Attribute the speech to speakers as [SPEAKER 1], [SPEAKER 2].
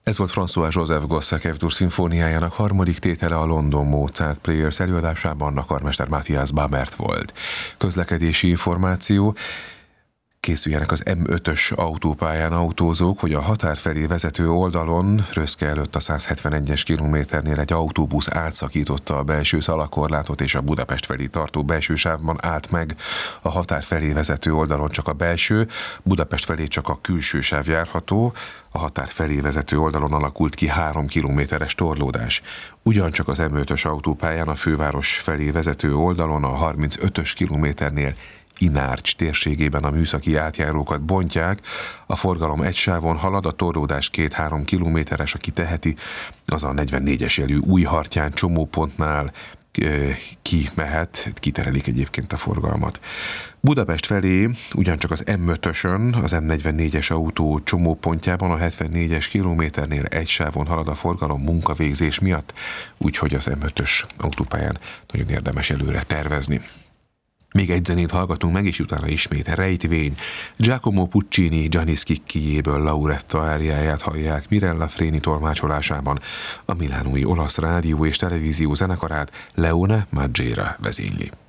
[SPEAKER 1] Ez volt François-Joseph Gossec F-dur szimfóniájának harmadik tétele a London Mozart Players előadásában, a karmester Matthias Babert volt. Közlekedési információ: készüljenek az M5-ös autópályán autózók, hogy a határ felé vezető oldalon Röszke előtt a 171-es kilométernél egy autóbusz átszakította a belső szalakorlátot, és a Budapest felé tartó belső sávban állt meg. A határ felé vezető oldalon csak a belső, Budapest felé csak a külső sáv járható. A határ felé vezető oldalon alakult ki 3 kilométeres torlódás. Ugyancsak az M5-ös autópályán a főváros felé vezető oldalon a 35-ös kilométernél Inárcs térségében a műszaki átjárókat bontják, a forgalom egy sávon halad, a torlódás 2-3 kilométeres, aki teheti, az a 44-es jelű Újhartyán csomópontnál kimehet, kiterelik egyébként a forgalmat. Budapest felé ugyancsak az M5-ösön, az M44-es autó csomópontjában a 74-es kilométernél egy sávon halad a forgalom munkavégzés miatt, úgyhogy az M5-ös autópályán nagyon érdemes előre tervezni. Még egy zenét hallgatunk meg, és utána ismét Rejtvény. Giacomo Puccini Gianni Schicchiéből Lauretta áriáját hallják Mirella Freni tolmácsolásában. A milánói olasz rádió és televízió zenekarát Leone Maggiera vezényli.